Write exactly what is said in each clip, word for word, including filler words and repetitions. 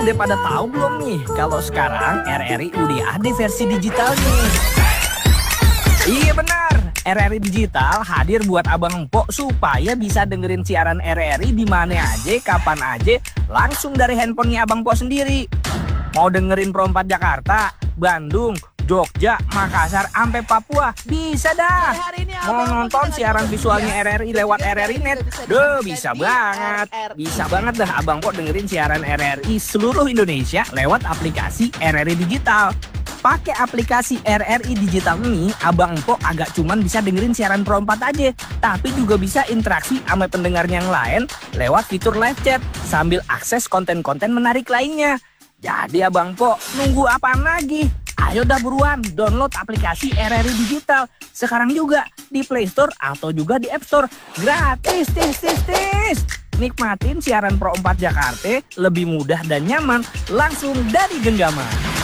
udah pada tahu belum nih kalau sekarang R R I udah ada versi digitalnya? Iya benar, R R I Digital hadir buat abang empok supaya bisa dengerin siaran R R I di mana aja, kapan aja, langsung dari handphonenya abang empok sendiri. Mau dengerin Pro empat Jakarta, Bandung, Jogja, Makassar, sampai Papua, bisa dah. Mau nonton siaran visualnya R R I lewat R R I Net, duh bisa banget. Bisa banget dah abang empok dengerin siaran R R I seluruh Indonesia lewat aplikasi R R I Digital. Pakai aplikasi R R I Digital ini, abang empok agak cuman bisa dengerin siaran Pro empat aja, tapi juga bisa interaksi sama pendengar yang lain lewat fitur live chat sambil akses konten-konten menarik lainnya. Jadi abang empok nunggu apaan lagi? Ayo dah buruan download aplikasi R R I Digital sekarang juga di Play Store atau juga di App Store. Gratis, tis, tis, tis. Nikmatin siaran Pro empat Jakarta lebih mudah dan nyaman langsung dari genggaman.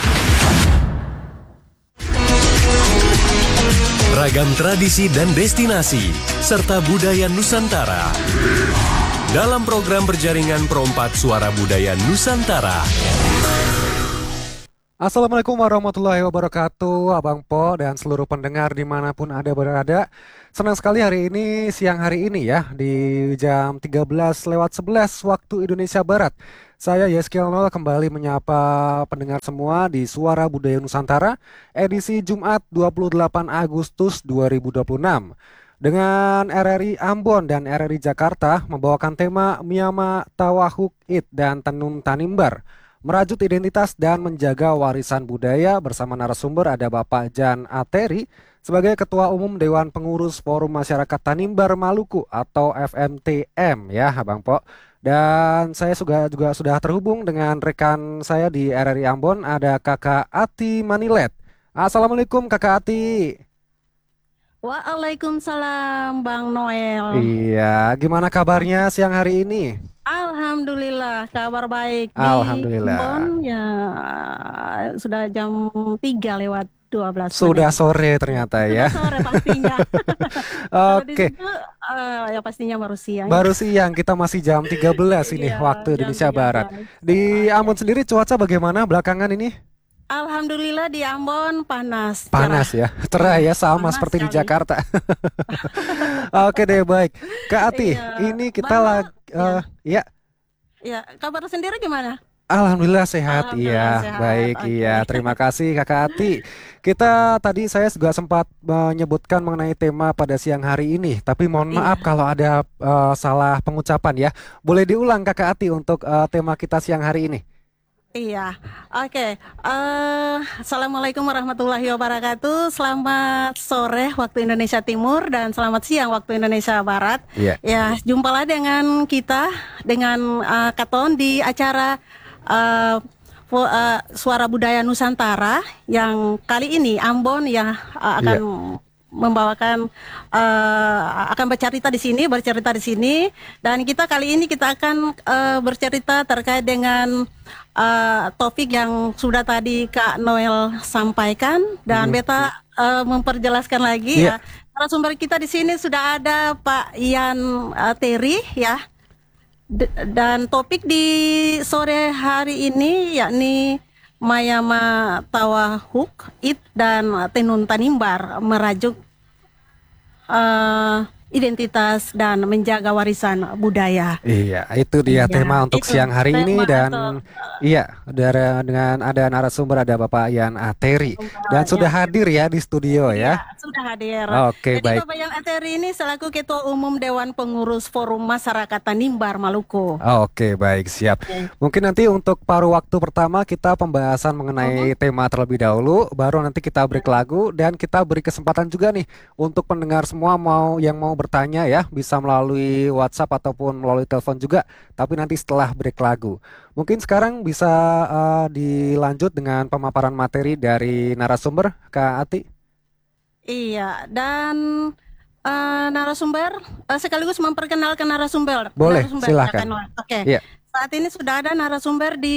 Ragam tradisi dan destinasi serta budaya Nusantara dalam program berjaringan Pro empat Suara Budaya Nusantara. Assalamualaikum warahmatullahi wabarakatuh, Abang Po dan seluruh pendengar dimanapun Anda berada. Senang sekali hari ini, siang hari ini ya, di jam tiga belas lewat sebelas waktu Indonesia Barat. Saya Yeskel Nol kembali menyapa pendengar semua di Suara Budaya Nusantara, edisi Jumat dua puluh delapan Agustus dua ribu dua puluh enam. Dengan R R I Ambon dan R R I Jakarta membawakan tema Miyama Tawahuk It dan Tenun Tanimbar, merajut identitas dan menjaga warisan budaya. Bersama narasumber ada Bapak Jan Ateri sebagai Ketua Umum Dewan Pengurus Forum Masyarakat Tanimbar Maluku atau F M T M ya Abang Po. Dan saya juga, juga sudah terhubung dengan rekan saya di R R I Ambon, ada Kakak Ati Manilet. Assalamualaikum Kakak Ati. Waalaikumsalam Bang Noel. Iya, gimana kabarnya siang hari ini? Alhamdulillah, kabar baik. Alhamdulillah. Di Ambon ya sudah jam tiga lewat dua belas. Sudah sore ternyata ya. Sudah sore pastinya. Oke. Uh, ya pastinya baru siang. Baru siang, kita masih jam tiga belas ini Iya, waktu Indonesia Barat. belas. Di Ambon sendiri cuaca bagaimana belakangan ini? Alhamdulillah di Ambon panas. Panas cerah. ya, cerah ya, sama Panas seperti di sekali. Jakarta. Oke deh, baik. Kak Ati, Iya. ini kita Bang, lagi, uh, ya, Ya, kabar sendiri gimana? Alhamdulillah sehat, Alhamdulillah iya, sehat, baik, oke. iya. Terima kasih Kakak Ati. Kita tadi saya juga sempat menyebutkan mengenai tema pada siang hari ini, tapi mohon Iya. maaf kalau ada uh, salah pengucapan ya. Boleh diulang Kakak Ati untuk uh, tema kita siang hari ini? Iya, oke. Eh, Assalamualaikum warahmatullahi wabarakatuh. Selamat sore waktu Indonesia Timur dan selamat siang waktu Indonesia Barat. Iya. Ya, jumpalah dengan kita dengan eh, Katon di acara eh, fu- eh, Suara Budaya Nusantara yang kali ini Ambon ya eh, akan membawakan eh, akan bercerita di sini, bercerita di sini dan kita kali ini kita akan eh, bercerita terkait dengan Uh, topik yang sudah tadi Kak Noel sampaikan dan Mhm. beta uh, memperjelaskan lagi Iya. ya. Narasumber kita di sini sudah ada Pak Ian uh, Teri ya. D- dan topik di sore hari ini yakni Mayama Tawahuk It dan Tenun Tanimbar, merajuk uh, identitas dan menjaga warisan budaya. Iya, itu dia Iya, tema untuk itu siang hari ini tema dan untuk, iya, dari, dengan ada narasumber ada Bapak Ian Ateri dan sudah hadir ya di studio ya. Iya, sudah hadir. Oke, Jadi baik. Bapak Ian Ateri ini selaku Ketua Umum Dewan Pengurus Forum Masyarakat Tanimbar Maluku. Oke, baik, siap. Mungkin nanti untuk paruh waktu pertama kita pembahasan mengenai tema terlebih dahulu, baru nanti kita break lagu dan kita beri kesempatan juga nih untuk pendengar semua mau yang mau bertanya ya, bisa melalui WhatsApp ataupun melalui telepon juga, tapi nanti setelah break lagu. Mungkin sekarang bisa uh, dilanjut dengan pemaparan materi dari narasumber, Kak Ati. Iya, dan eh, narasumber eh, sekaligus memperkenalkan narasumber. Boleh, narasumber, silahkan. ya kan? Oke. Iya. Saat ini sudah ada narasumber di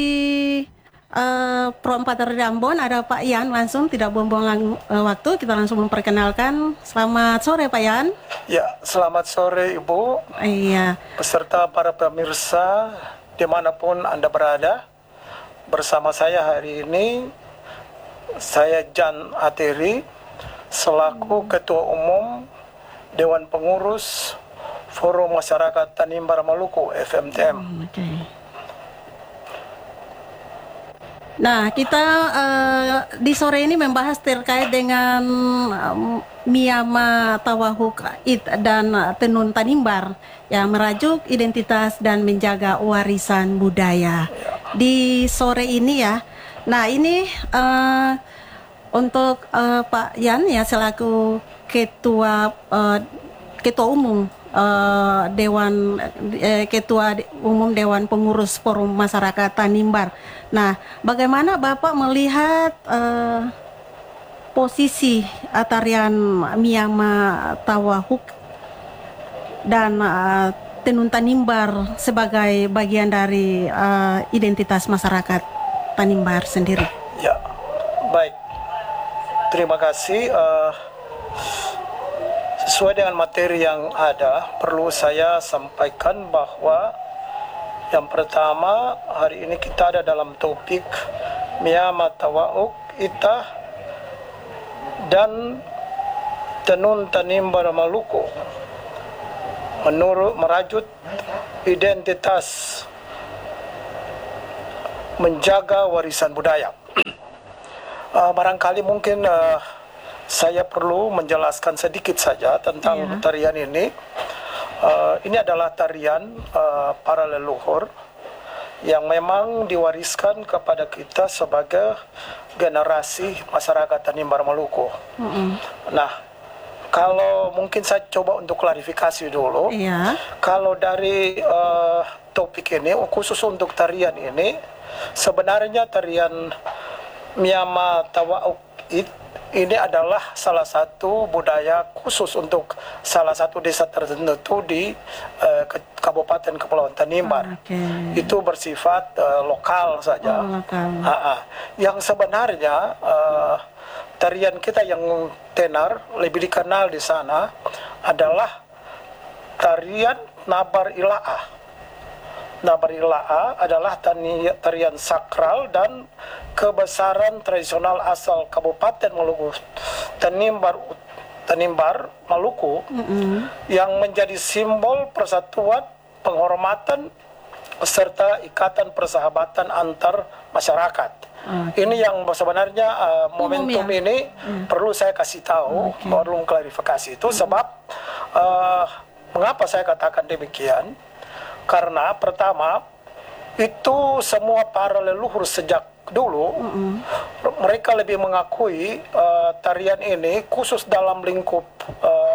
eh, Pro empat R R I Ambon, ada Pak Ian langsung, tidak buang-buang lang- eh, waktu, kita langsung memperkenalkan. Selamat sore Pak Ian. Ya, selamat sore Ibu, Iya. beserta para pemirsa dimanapun Anda berada. bersama saya hari ini saya Jan Ateri selaku Ketua Umum Dewan Pengurus Forum Masyarakat Tanimbar Maluku F M T M. Oh, okay. Nah, kita uh, di sore ini membahas terkait dengan um, Miyama Tawahuk It dan uh, Tenun Tanimbar yang merajuk identitas dan menjaga warisan budaya di sore ini ya. Nah, ini uh, untuk uh, Pak Yan ya selaku ketua uh, ketua umum uh, Dewan uh, ketua umum Dewan Pengurus Forum Masyarakat Tanimbar. Nah, bagaimana Bapak melihat uh, posisi uh, tarian Miyama Tawahuk dan uh, Tenun Tanimbar sebagai bagian dari uh, identitas masyarakat Tanimbar sendiri? Ya, baik. Terima kasih. Uh, sesuai dengan materi yang ada, perlu saya sampaikan bahwa yang pertama, hari ini kita ada dalam topik Miyama Tawahuk Ita dan Tenun Tanimbar Maluku menurut merajut identitas menjaga warisan budaya. uh, barangkali mungkin uh, saya perlu menjelaskan sedikit saja tentang yeah. tarian ini. Uh, ini adalah tarian uh, para leluhur yang memang diwariskan kepada kita sebagai generasi masyarakat Tanimbar Maluku. Mm-hmm. Nah, kalau mungkin saya coba untuk klarifikasi dulu. Yeah. Kalau dari uh, topik ini, khusus untuk tarian ini, sebenarnya tarian Miyama Tawahuk ini adalah salah satu budaya khusus untuk salah satu desa tertentu di uh, Kabupaten Kepulauan Tanimbar. Okay. Itu bersifat uh, lokal saja. Oh, lokal. Uh-uh. Yang sebenarnya uh, tarian kita yang tenar lebih dikenal di sana adalah tarian Nabar Ilaah. Nabar Ilaah adalah tarian sakral dan kebesaran tradisional asal Kabupaten Maluku Tanimbar Tanimbar Maluku mm-hmm. yang menjadi simbol persatuan, penghormatan serta ikatan persahabatan antar masyarakat. Okay. Ini yang sebenarnya uh, momentum ya? ini mm. perlu saya kasih tahu, okay. perlu klarifikasi itu mm-hmm. sebab uh, mengapa saya katakan demikian? Karena pertama itu semua para leluhur sejak dulu mm-hmm. mereka lebih mengakui uh, tarian ini khusus dalam lingkup uh,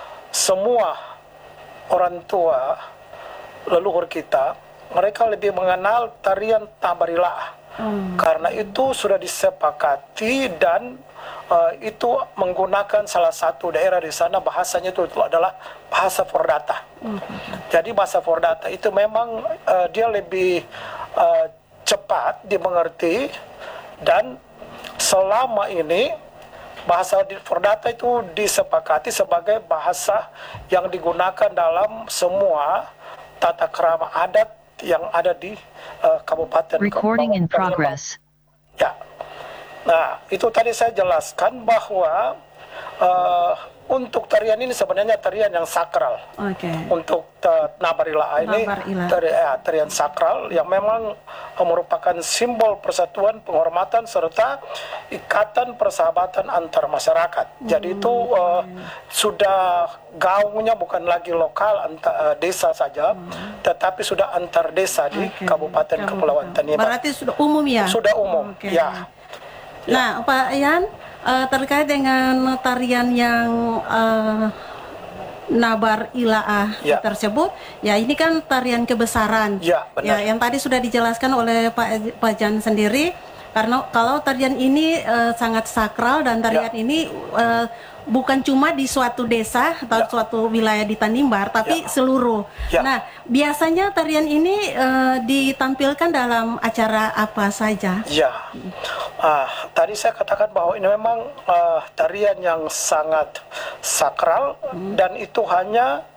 semua orang tua leluhur kita, mereka lebih mengenal tarian Nabar Ilaah mm. karena itu sudah disepakati dan uh, itu menggunakan salah satu daerah di sana bahasanya itu, itu adalah bahasa Fordata. Mm-hmm. Jadi bahasa Fordata itu memang uh, dia lebih uh, cepat dimengerti dan selama ini bahasa Fordata itu disepakati sebagai bahasa yang digunakan dalam semua tata krama adat yang ada di uh, Kabupaten Recording in progress. Ya. Nah, itu tadi saya jelaskan bahwa uh, untuk tarian ini sebenarnya tarian yang sakral. Okay. Untuk uh, Nabar Ilaah ini tari, ya, tarian sakral yang memang uh, merupakan simbol persatuan, penghormatan serta ikatan persahabatan antar masyarakat. Hmm. Jadi itu uh, sudah gaungnya bukan lagi lokal antar uh, desa saja, hmm. tetapi sudah antar desa di okay. Kabupaten Kepulauan Tanimbar. Berarti sudah umum ya? Sudah umum, okay. ya. Nah, ya. Pak Yan, uh, terkait dengan tarian yang uh, Nabar Ilaah ya. tersebut, ya ini kan tarian kebesaran. Ya, benar. Ya, yang tadi sudah dijelaskan oleh Pak Pak Jan sendiri, karena kalau tarian ini uh, sangat sakral dan tarian ya. ini uh, bukan cuma di suatu desa atau ya. suatu wilayah di Tanimbar, tapi ya. seluruh. Ya. Nah, biasanya tarian ini uh, ditampilkan dalam acara apa saja? Ya, uh, tadi saya katakan bahwa ini memang uh, tarian yang sangat sakral hmm. dan itu hanya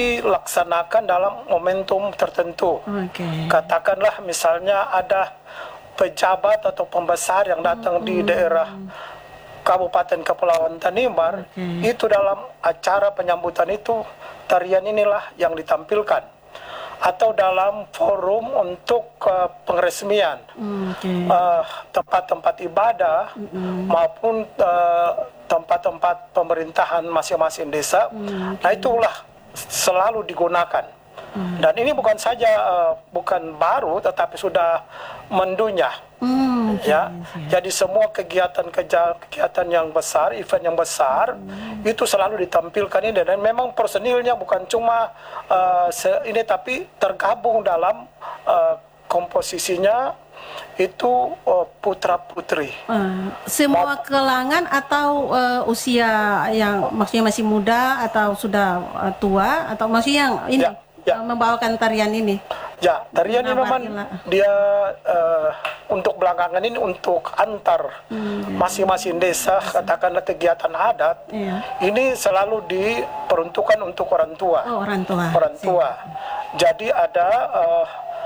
dilaksanakan dalam momentum tertentu. Okay. Katakanlah misalnya ada pejabat atau pembesar yang datang di daerah Kabupaten Kepulauan Tanimbar, Okay. itu dalam acara penyambutan itu tarian inilah yang ditampilkan, atau dalam forum untuk uh, pengeresmian Hmm, Oke. uh, tempat-tempat ibadah maupun uh, tempat-tempat pemerintahan masing-masing desa. Nah, itulah selalu digunakan. Dan ini bukan saja uh, bukan baru, tetapi sudah mendunia. Hmm, oke, Ya, siap. jadi semua kegiatan kegiatan yang besar, event yang besar, itu selalu ditampilkan ini, dan memang personilnya bukan cuma uh, se- ini, tapi tergabung dalam uh, komposisinya itu uh, putra putri. Eh, semua kalangan atau eh, usia yang maksudnya masih muda atau sudah eh, tua atau maksudnya yang ini Ya, ya. eh, membawakan tarian ini. Ya, tarian ini Nabar memang Ila. dia uh, untuk belakangan ini untuk antar masing-masing desa, katakanlah kegiatan adat, Iya. ini selalu diperuntukkan untuk orang tua. Oh, orang tua. Orang tua. Jadi ada uh,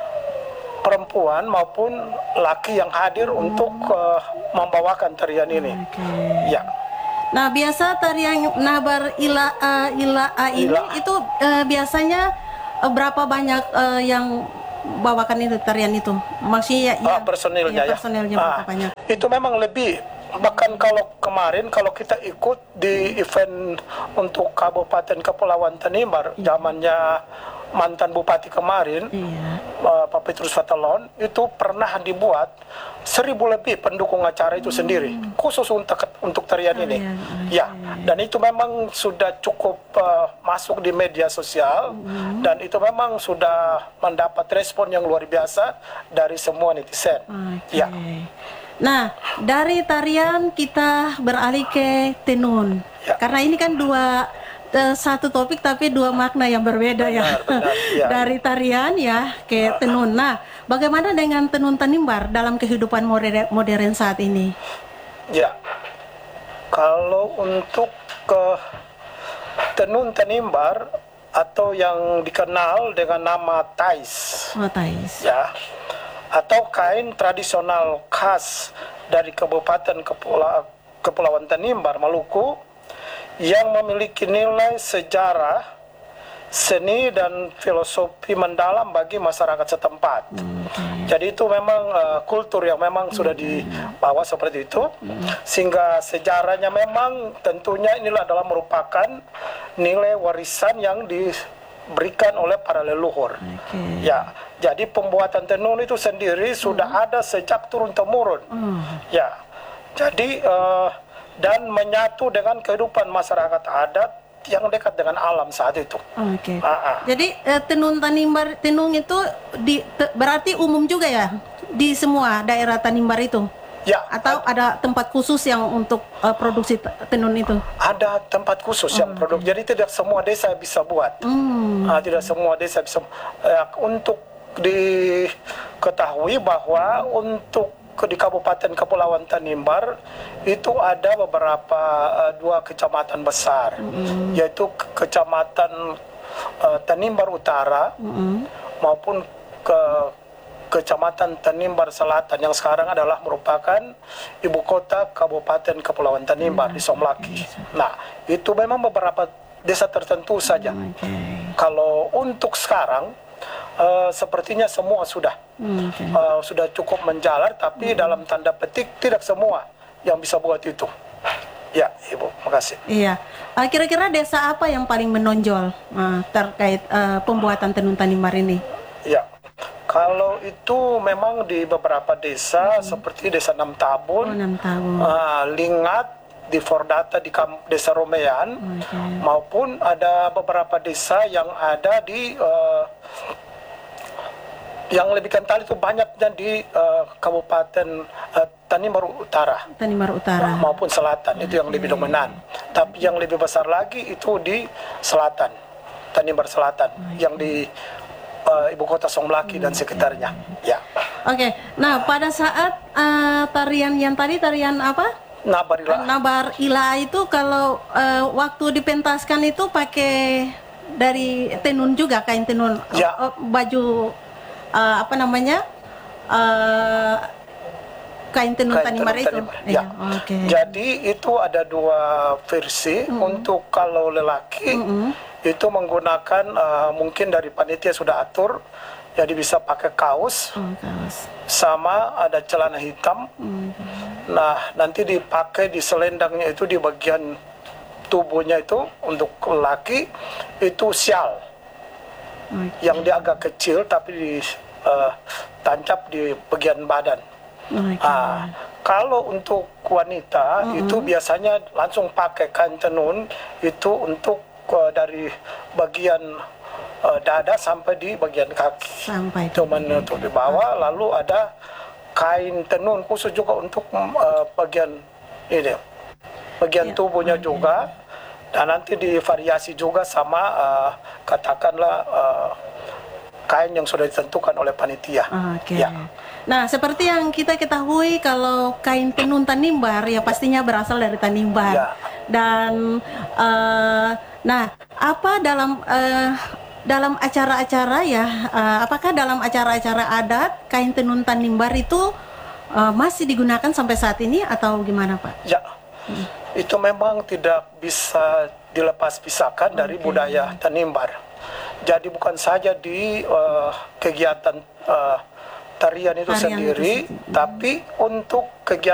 perempuan maupun laki yang hadir untuk uh, membawakan tarian ini. Oke. Ya, Nah, biasa tarian Nabar Ila eh, Ila A ini Ila. itu eh, biasanya eh, berapa banyak eh, yang bawakan itu tarian itu? Maksudnya ah, ya, personilnya ya, ya. personilnya Ah, berapa banyak? itu memang lebih. Bahkan kalau kemarin kalau kita ikut di event untuk Kabupaten Kepulauan Tanimbar zamannya mantan bupati kemarin, Iya. uh, Pak Petrus Fatalon, itu pernah dibuat seribu lebih pendukung acara itu sendiri, khusus untuk untuk tarian ini. Tarian, oke. Ya, dan itu memang sudah cukup uh, masuk di media sosial, dan itu memang sudah mendapat respon yang luar biasa dari semua netizen. Oke. Ya. Nah, dari tarian kita beralih ke tenun. Ya. Karena ini kan dua eh, satu topik tapi dua makna yang berbeda ya. Benar, benar, ya. Dari tarian ya ke tenun. Nah, bagaimana dengan tenun Tanimbar dalam kehidupan modern, modern saat ini? Ya, kalau untuk ke tenun Tanimbar atau yang dikenal dengan nama tais, Oh, Thais. ya, atau kain tradisional khas dari Kabupaten Kepula- Kepulauan Tanimbar, Maluku, yang memiliki nilai sejarah, seni dan filosofi mendalam bagi masyarakat setempat. Jadi itu memang uh, kultur yang memang sudah dibawa seperti itu, sehingga sejarahnya memang tentunya inilah adalah merupakan nilai warisan yang diberikan oleh para leluhur. Oke. Ya, jadi pembuatan tenun itu sendiri sudah ada sejak turun temurun. Ya, jadi eh, dan menyatu dengan kehidupan masyarakat adat yang dekat dengan alam saat itu. Oke. Ah, ah. Jadi eh, tenun Tanimbar, tenun itu di, te- berarti umum juga ya di semua daerah Tanimbar itu? Ya, Atau ada tempat khusus yang untuk eh, produksi te- tenun itu? ada tempat khusus yang produk. Jadi tidak semua desa bisa buat. Hmm. Ah, tidak semua desa bisa. Eh, untuk diketahui bahwa untuk ke- di Kabupaten Kepulauan Tanimbar itu ada beberapa eh, dua kecamatan besar, yaitu ke- kecamatan eh, Tanimbar Utara maupun ke Kecamatan Tanimbar Selatan yang sekarang adalah merupakan ibu kota Kabupaten Kepulauan Tanimbar di Somlaki. Nah, itu memang beberapa desa tertentu saja. Oke. Kalau untuk sekarang eh, sepertinya semua sudah Hmm, oke. eh, sudah cukup menjalar, tapi dalam tanda petik tidak semua yang bisa buat itu. Ya, Ibu, makasih. Iya. Eh, kira-kira desa apa yang paling menonjol eh, terkait eh, pembuatan tenun Tanimbar ini? Ya, kalau itu memang di beberapa desa seperti Desa Enam Oh, Tabun, enam tahun. ah, Lingat, di Fordata di Kam- Desa Romean, Oke. maupun ada beberapa desa yang ada di eh, yang lebih kental itu banyaknya di eh, Kabupaten eh, Tanimbar Utara Tanimbar Utara. maupun Selatan, itu yang lebih dominan. Tapi yang lebih besar lagi itu di Selatan, Tanimbar Selatan, yang di eh, ibu kota Somlaki dan sekitarnya. Ya, Oke. Nah, pada saat eh, tarian yang tadi tarian apa? Nabarila. Nabar Ila itu kalau eh, waktu dipentaskan itu pakai dari tenun juga, kain tenun. Ya. Oh, oh, baju eh, apa namanya? Eh, kain tenun Kain Tanimbar tenun itu. Tanimbar, Iya, ya. Oke. Jadi itu ada dua versi. Untuk kalau lelaki itu menggunakan uh, mungkin dari panitia sudah atur, jadi bisa pakai kaos Oh, kaos. sama ada celana hitam. Nah, nanti dipakai di selendangnya itu di bagian tubuhnya itu untuk lelaki itu syal Oke. yang dia agak kecil tapi di uh, tancap di bagian badan. Oke. Ah, kalau untuk wanita itu biasanya langsung pakai kain tenun itu untuk uh, dari bagian uh, dada sampai di bagian kaki. Sampai Itu menutup di bawah, lalu ada kain tenun khusus juga untuk uh, bagian ini, bagian Ya, tubuhnya oke. juga, dan nanti divariasi juga sama uh, katakanlah uh, kain yang sudah ditentukan oleh panitia. Oke. Ya. Nah, seperti yang kita ketahui kalau kain tenun Tanimbar ya pastinya berasal dari Tanimbar. Ya. Dan eh, nah, apa dalam eh, dalam acara-acara ya, eh, apakah dalam acara-acara adat kain tenun Tanimbar itu eh, masih digunakan sampai saat ini atau gimana, Pak? Ya, itu memang tidak bisa dilepas pisahkan dari budaya Tanimbar. Jadi bukan saja di uh, kegiatan uh, tarian itu Tarian itu sendiri, sendiri. tapi untuk kegiatan